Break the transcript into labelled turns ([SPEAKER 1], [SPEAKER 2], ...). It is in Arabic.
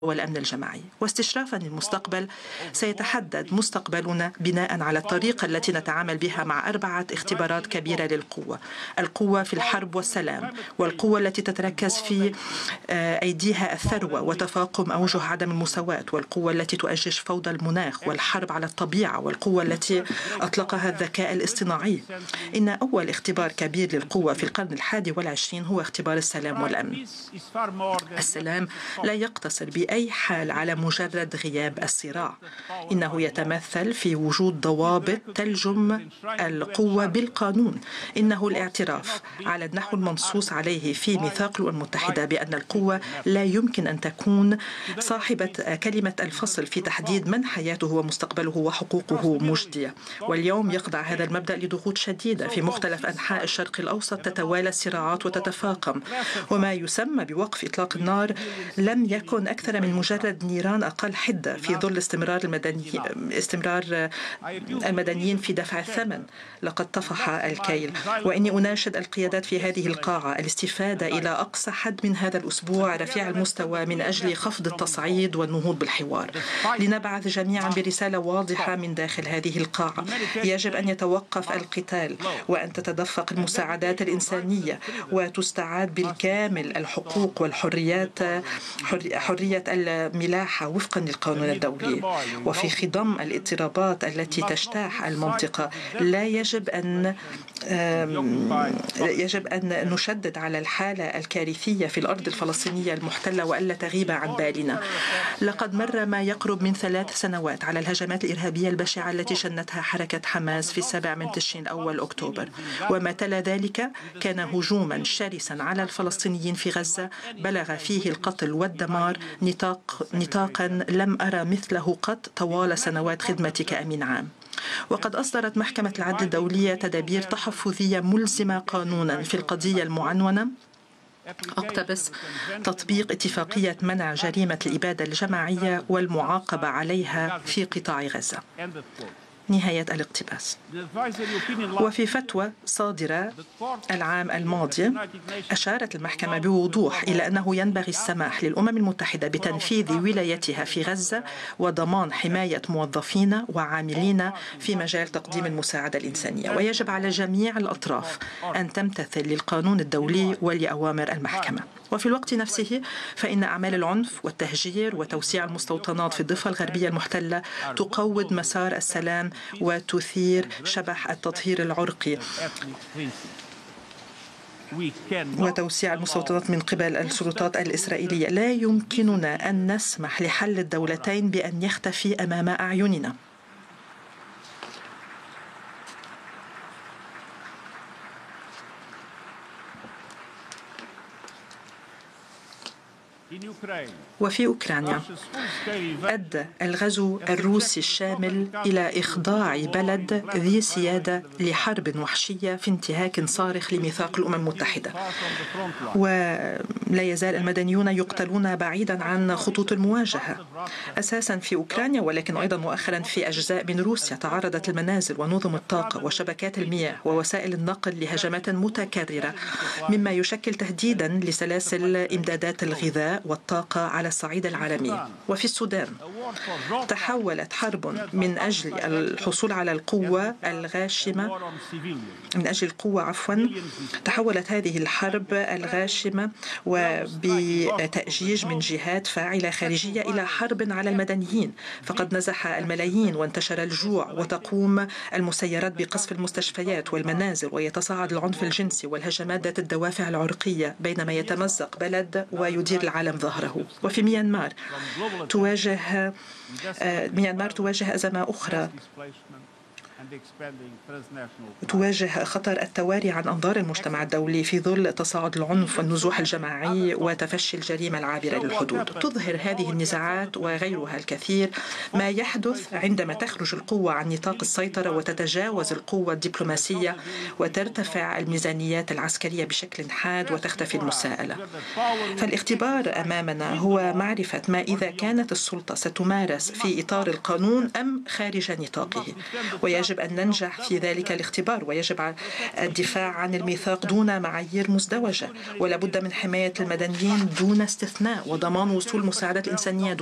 [SPEAKER 1] والأمن الجماعي. واستشرافا للمستقبل، سيتحدد مستقبلنا بناء على الطريقة التي نتعامل بها مع 4 اختبارات كبيرة للقوة: القوة في الحرب والسلام، والقوة التي تتركز في أيديها الثروة وتفاقم أوجه عدم المساواة، والقوة التي تؤجج فوضى المناخ والحرب على الطبيعة، والقوة التي أطلقها الذكاء الاصطناعي. إن أول اختبار كبير للقوة في القرن 21 هو اختبار السلام والأمن. السلام لا يقتصر بأي حال على مجرد غياب الصراع، إنه يتمثل في وجود ضوابط تلجم القوة بالقانون. إنه الاعتراف على النحو المنصوص عليه في ميثاق الأمم المتحدة بأن القوة لا يمكن أن تكون صاحبة كلمة الفصل في تحديد من حياته ومستقبله وحقوقه مجدية. واليوم يخضع هذا المبدأ لضغوط شديدة في مختلف أنحاء الشرق الأوسط. تتوالى الصراعات وتتفاقم، وما يسمى بوقف إطلاق النار لم يكن أكثر من مجرد نيران أقل حدة في ظل استمرار المدنيين في دفع الثمن. لقد طفح الكيل، وإني أناشد القيادات في هذه القاعة الاستفادة إلى أقصى حد من هذا الأسبوع رفيع المستوى من أجل خفض التصعيد والنهوض بالحوار. لنبعث جميعا برسالة واضحة من داخل هذه القاعة: يجب أن يتوقف القتال، وأن تتدفق المساعدات الإنسانية، وتستعاد بالكامل الحقوق والحريات، حرية الملاحة وفقا للقانون الدولي. وفي خضم الاضطرابات التي تجتاح المنطقة، لا يجب أن نشدد على الحالة الكارثية في الأرض الفلسطينية المحتلة وألا تغيب عن بالنا. لقد مر ما يقرب من 3 سنوات على الهجمات الإرهابية البشعة التي شنتها حركة حماس في 7 تشرين الأول أكتوبر، وما تلا ذلك كان هجوما شرسا على الفلسطينيين في غزة بلغ فيه القتل والدمار نطاقا لم أرى مثله قط طوال سنوات خدمتي كأمين عام. وقد أصدرت محكمة العدل الدولية تدابير تحفظية ملزمة قانونا في القضية المعنونة: اقتبس تطبيق اتفاقية منع جريمة الإبادة الجماعية والمعاقبة عليها في قطاع غزة. نهاية الاقتباس. وفي فتوى صادرة العام الماضي، أشارت المحكمة بوضوح إلى أنه ينبغي السماح للأمم المتحدة بتنفيذ ولايتها في غزة وضمان حماية موظفين وعاملين في مجال تقديم المساعدة الإنسانية، ويجب على جميع الأطراف أن تمتثل للقانون الدولي ولأوامر المحكمة. وفي الوقت نفسه فإن أعمال العنف والتهجير وتوسيع المستوطنات في الضفة الغربية المحتلة تقوض مسار السلام وتثير شبح التطهير العرقي وتوسيع المستوطنات من قبل السلطات الإسرائيلية. لا يمكننا أن نسمح لحل الدولتين بأن يختفي أمام أعيننا. وفي أوكرانيا، أدى الغزو الروسي الشامل إلى إخضاع بلد ذي سيادة لحرب وحشية في انتهاك صارخ لميثاق الأمم المتحدة، ولا يزال المدنيون يقتلون بعيدا عن خطوط المواجهة، أساسا في أوكرانيا ولكن أيضا مؤخرا في أجزاء من روسيا. تعرضت المنازل ونظم الطاقة وشبكات المياه ووسائل النقل لهجمات متكررة، مما يشكل تهديدا لسلاسل إمدادات الغذاء والطاقة على الصعيد العالمي. وفي السودان، تحولت حرب من أجل الحصول على القوة الغاشمة تحولت هذه الحرب الغاشمة وبتأجيج من جهات فاعلة خارجية إلى حرب على المدنيين، فقد نزح الملايين وانتشر الجوع، وتقوم المسيرات بقصف المستشفيات والمنازل، ويتصاعد العنف الجنسي والهجمات ذات الدوافع العرقية، بينما يتمزق بلد ويدير العالم ظهره. وفي ميانمار تواجه أزمة أخرى، تواجه خطر التواري عن أنظار المجتمع الدولي في ظل تصاعد العنف والنزوح الجماعي وتفشي الجريمة العابرة للحدود. تظهر هذه النزاعات وغيرها الكثير ما يحدث عندما تخرج القوة عن نطاق السيطرة وتتجاوز القوة الدبلوماسية وترتفع الميزانيات العسكرية بشكل حاد وتختفي المساءلة. فالاختبار أمامنا هو معرفة ما إذا كانت السلطة ستمارس في إطار القانون أم خارج نطاقه، ويجب يجب أن ننجح في ذلك الاختبار، ويجب الدفاع عن الميثاق دون معايير مزدوجة، ولا بد من حماية المدنيين دون استثناء، وضمان وصول مساعدات إنسانية